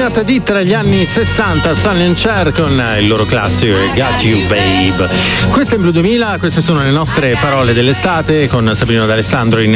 camminata di tra gli anni 60, Sonny and Cher con il loro classico Got You Babe. Questo è in Blue 2000, queste sono le nostre parole dell'estate con Sabrina D'Alessandro in